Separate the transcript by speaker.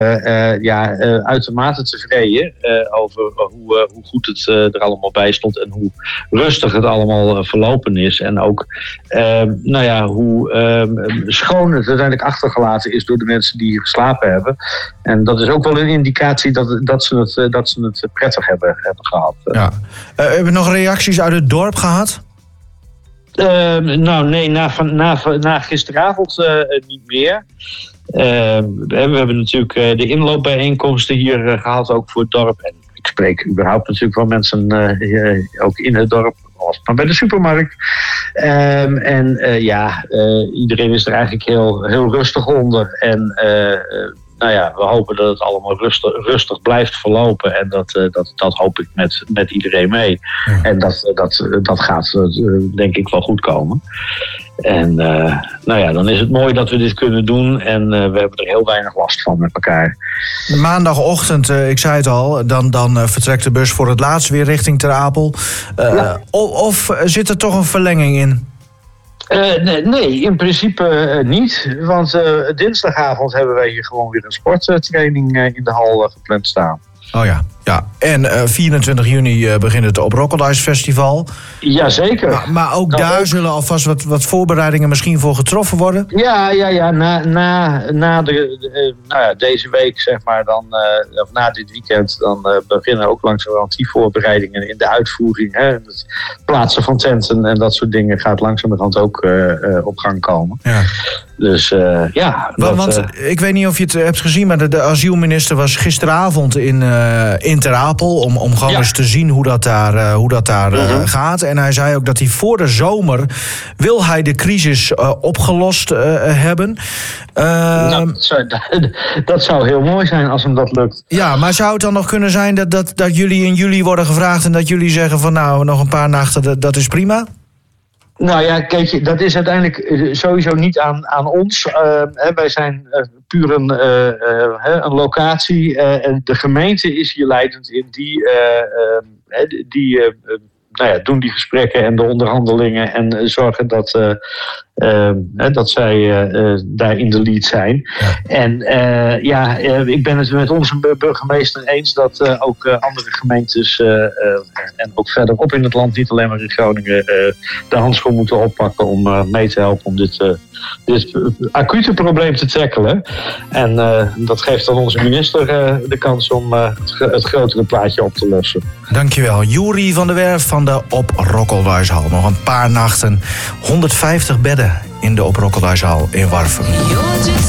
Speaker 1: uitermate tevreden over hoe goed het er allemaal bij stond en hoe rustig het allemaal verlopen is. En ook hoe schoon het uiteindelijk achtergelaten is door de mensen die hier geslapen hebben. En dat is ook wel een indicatie dat ze het prettig hebben gehad.
Speaker 2: Ja. Hebben we nog reacties uit het dorp gehad?
Speaker 1: Nee, na gisteravond niet meer. We hebben natuurlijk de inloopbijeenkomsten hier gehad, ook voor het dorp. En ik spreek überhaupt natuurlijk wel mensen ook in het dorp, maar bij de supermarkt. Iedereen is er eigenlijk heel rustig onder. En we hopen dat het allemaal rustig blijft verlopen. En dat hoop ik met iedereen mee. Ja. En dat gaat denk ik wel goed komen. En dan is het mooi dat we dit kunnen doen. En we hebben er heel weinig last van met elkaar.
Speaker 2: Maandagochtend, ik zei het al, dan vertrekt de bus voor het laatst weer richting Ter Apel. Of zit er toch een verlenging in?
Speaker 1: Nee, in principe niet. Want dinsdagavond hebben wij hier gewoon weer een sporttraining in de hal gepland staan.
Speaker 2: Oh ja. En 24 juni begint het Op Rokkeldijs Festival.
Speaker 1: Jazeker.
Speaker 2: Maar ook daar zullen alvast wat voorbereidingen misschien voor getroffen worden?
Speaker 1: Ja. Na deze week, zeg maar, of na dit weekend, dan beginnen ook langzamerhand die voorbereidingen in de uitvoering. Hè. Het plaatsen van tenten en dat soort dingen gaat langzamerhand ook op gang komen. Ja. Dus
Speaker 2: Want ik weet niet of je het hebt gezien, maar de asielminister was gisteravond in Ter Apel om gewoon eens te zien hoe dat daar gaat. En hij zei ook dat hij voor de zomer wil hij de crisis opgelost hebben.
Speaker 1: Dat zou heel mooi zijn als hem dat lukt.
Speaker 2: Ja, maar zou het dan nog kunnen zijn dat jullie in juli worden gevraagd en dat jullie zeggen van nog een paar nachten, dat is prima?
Speaker 1: Nou ja, kijk, dat is uiteindelijk sowieso niet aan ons. Wij zijn puur een locatie. En de gemeente is hier leidend in. Die doen die gesprekken en de onderhandelingen. En zorgen dat zij daar in de lead zijn. Ja. En ik ben het met onze burgemeester eens dat ook andere gemeentes en ook verderop in het land, niet alleen maar in Groningen, de handschoen moeten oppakken om mee te helpen om dit acute probleem te tackelen. En dat geeft dan onze minister de kans om het grotere plaatje op te lossen.
Speaker 2: Dankjewel. Joeri van der Werf van de Op Rokkeldijshal. Nog een paar nachten, 150 bedden in de Op Rokkeldijshal in Warffum.